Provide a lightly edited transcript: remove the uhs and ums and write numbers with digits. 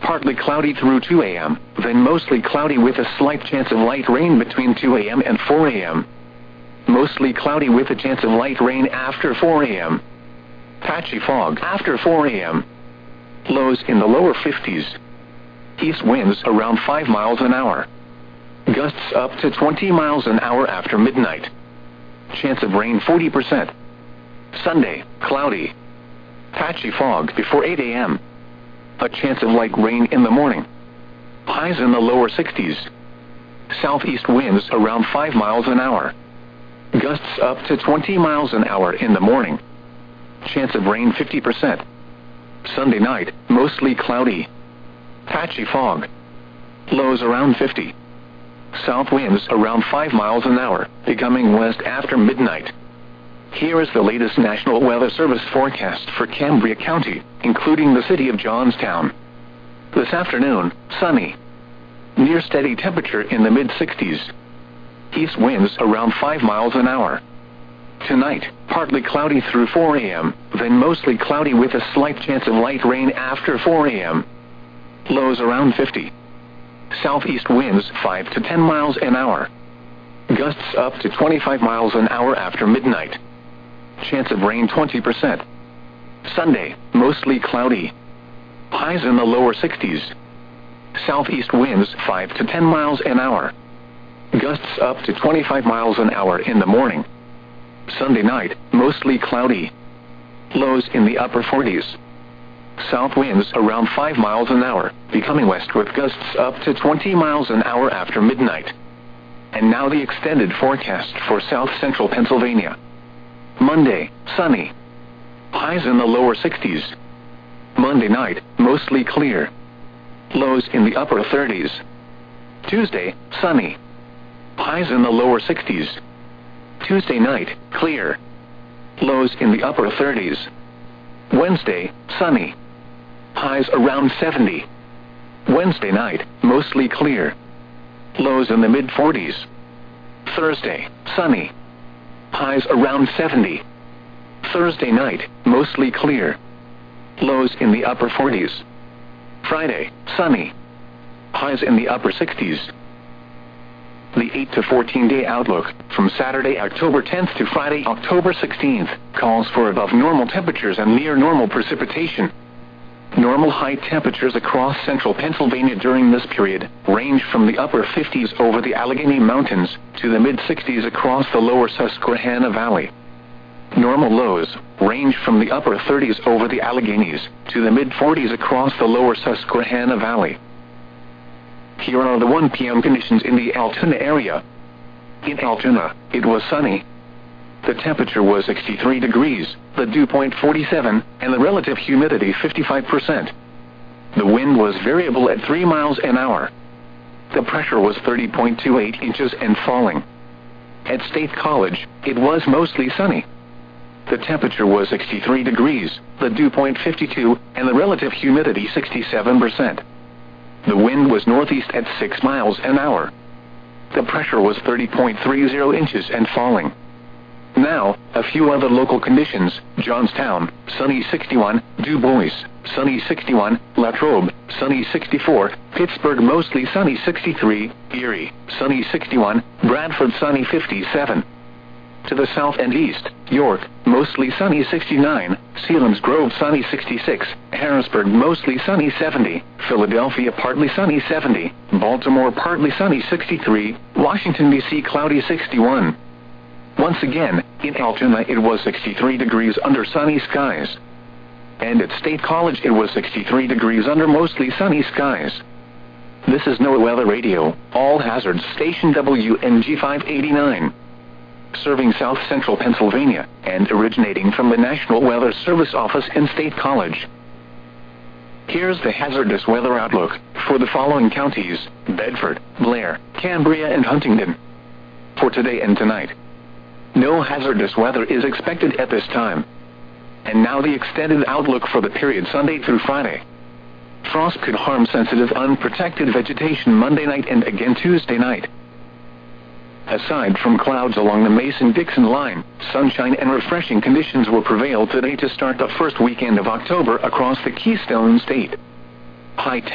partly cloudy through 2 a.m., then mostly cloudy with a slight chance of light rain between 2 a.m. and 4 a.m. Mostly cloudy with a chance of light rain after 4 a.m. Patchy fog after 4 a.m. Lows in the lower 50s. East winds around 5 miles an hour. Gusts up to 20 miles an hour after midnight. Chance of rain 40%. Sunday, cloudy. Patchy fog before 8 a.m. A chance of light rain in the morning. Highs in the lower 60s. Southeast winds around 5 miles an hour. Gusts up to 20 miles an hour in the morning. Chance of rain 50%. Sunday night, mostly cloudy. Patchy fog. Lows around 50. South winds around 5 miles an hour, becoming west after midnight. Here is the latest National Weather Service forecast for Cambria County, including the city of Johnstown. This afternoon, sunny. Near steady temperature in the mid-60s. East winds around 5 miles an hour. Tonight, partly cloudy through 4 a.m., then mostly cloudy with a slight chance of light rain after 4 a.m. Lows around 50. Southeast winds 5 to 10 miles an hour. Gusts up to 25 miles an hour after midnight. Chance of rain 20%. Sunday, mostly cloudy. Highs in the lower 60s. Southeast winds 5 to 10 miles an hour. Gusts up to 25 miles an hour in the morning. Sunday night, mostly cloudy. Lows in the upper 40s. South winds around 5 miles an hour, becoming west with gusts up to 20 miles an hour after midnight. And now the extended forecast for south central Pennsylvania. Monday, sunny. Highs in the lower 60s. Monday night, mostly clear. Lows in the upper 30s. Tuesday, sunny. Highs in the lower 60s. Tuesday night, clear. Lows in the upper 30s. Wednesday, sunny. Highs around 70. Wednesday night, mostly clear. Lows in the mid-40s. Thursday, sunny. Highs around 70. Thursday night, mostly clear. Lows in the upper 40s. Friday, sunny. Highs in the upper 60s. The 8 to 14-day outlook, from Saturday, October 10th to Friday, October 16th, calls for above normal temperatures and near normal precipitation. Normal high temperatures across central Pennsylvania during this period range from the upper 50s over the Allegheny Mountains to the mid-60s across the lower Susquehanna Valley. Normal lows range from the upper 30s over the Alleghenies to the mid-40s across the lower Susquehanna Valley. Here are the 1 p.m. conditions in the Altoona area. In Altoona, it was sunny. The temperature was 63 degrees, the dew point 47, and the relative humidity 55%. The wind was variable at 3 miles an hour. The pressure was 30.28 inches and falling. At State College, it was mostly sunny. The temperature was 63 degrees, the dew point 52, and the relative humidity 67%. The wind was northeast at 6 miles an hour. The pressure was 30.30 inches and falling. Now, a few other local conditions. Johnstown, sunny 61, Du Bois, sunny 61, Latrobe, sunny 64, Pittsburgh mostly sunny 63, Erie, sunny 61, Bradford sunny 57. To the south and east, York, mostly sunny 69, Selinsgrove sunny 66, Harrisburg mostly sunny 70, Philadelphia partly sunny 70, Baltimore partly sunny 63, Washington, D.C. cloudy 61. Once again, in Altoona it was 63 degrees under sunny skies. And at State College it was 63 degrees under mostly sunny skies. This is NOAA Weather Radio, all hazards station WNG 589. Serving south central Pennsylvania, and originating from the National Weather Service office in State College. Here's the hazardous weather outlook for the following counties: Bedford, Blair, Cambria, and Huntingdon. For today and tonight, no hazardous weather is expected at this time. And now the extended outlook for the period Sunday through Friday. Frost could harm sensitive, unprotected vegetation Monday night and again Tuesday night. Aside from clouds along the Mason-Dixon line, sunshine and refreshing conditions will prevail today to start the first weekend of October across the Keystone State. High